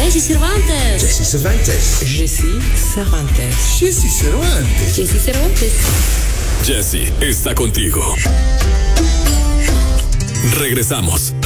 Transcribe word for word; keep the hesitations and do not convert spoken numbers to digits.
Jessy Cervantes. Jessy Cervantes. Jessy Cervantes. Jessy Cervantes. Jessy Cervantes. Jessy está contigo. Regresamos.